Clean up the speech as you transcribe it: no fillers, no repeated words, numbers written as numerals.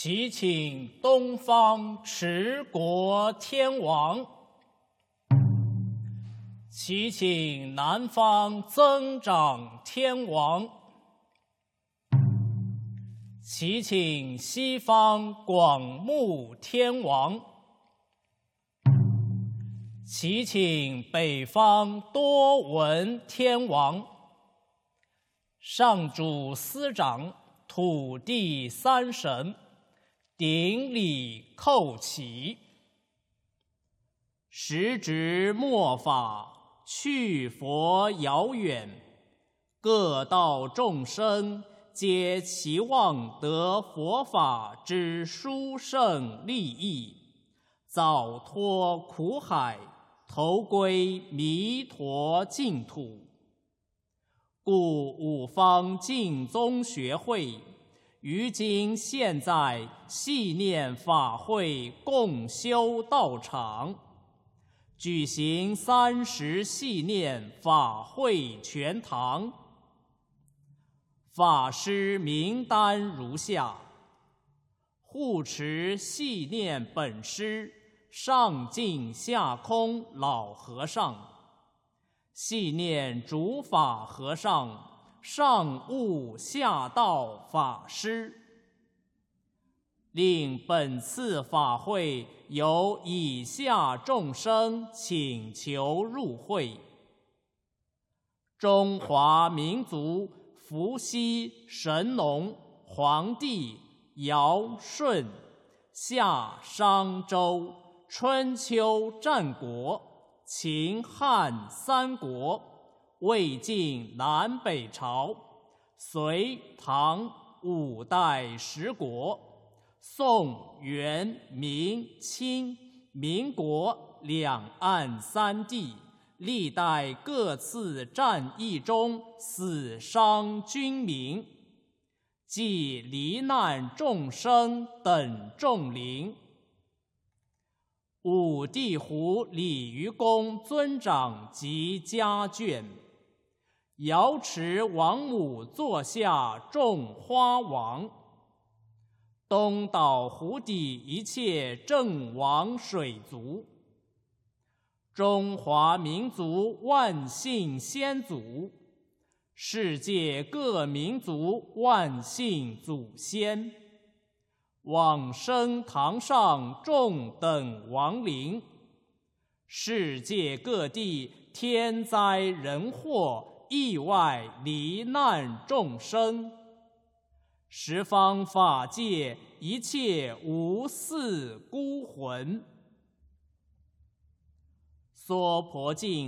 祈请东方持国天王，祈请南方增长天王，祈请西方广目天王，祈请北方多闻天王。上主司掌土地三神，顶礼叩起。时值末法，去佛遥远，各道众生皆期望得佛法之殊胜利益，早脱苦海，投归弥陀净土。故五方净宗学会于今现在系念法会共修道场，举行30系念法会全堂。法师名单如下：护持系念本师上净下空老和尚，系念主法和尚上悟下道法师。令本次法会由以下众生请求入会：中华民族伏羲、神农、黄帝、尧、舜，夏、商、周，春秋战国，秦汉三国，魏晋南北朝，隋唐五代10国，宋元明清民国两岸三地，历代各次战役中死伤军民，及罹难众生等众灵。五地湖鲤鱼公尊长及家眷，瑶池王母座下众花王，东岛湖底一切正王水族，中华民族万姓先祖，世界各民族万姓祖先，往生堂上众等亡灵，世界各地天灾人祸意外罹难众生，十方法界一切无嗣孤魂。娑婆净